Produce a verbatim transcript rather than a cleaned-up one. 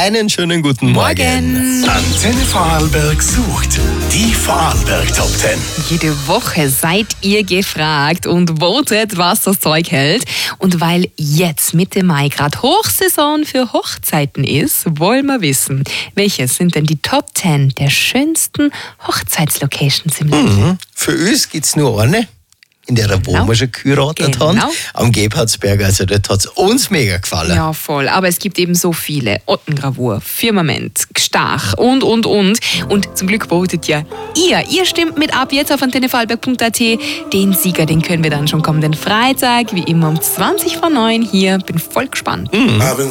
einen schönen guten Morgen. Morgen. Antenne Vorarlberg sucht die Vorarlberg Top zehn. Jede Woche seid ihr gefragt und votet, was das Zeug hält. Und weil jetzt Mitte Mai gerade Hochsaison für Hochzeiten ist, wollen wir wissen, welche sind denn die Top zehn der schönsten Hochzeitslocations im Land? Mhm. Für uns gibt es nur eine, in der wo Genau. wir schon geheiratet Genau. haben, am Gebhardsberg. Also dort hat es uns mega gefallen. Ja, voll. Aber es gibt eben so viele. Ottengravur, Firmament, Gstach und, und, und. Und zum Glück votet ja ihr. Ihr stimmt mit ab jetzt auf antenne vorarlberg punkt a t. Den Sieger, den können wir dann schon kommenden Freitag, wie immer um zwanzig vor neun hier. Bin voll gespannt. Mhm.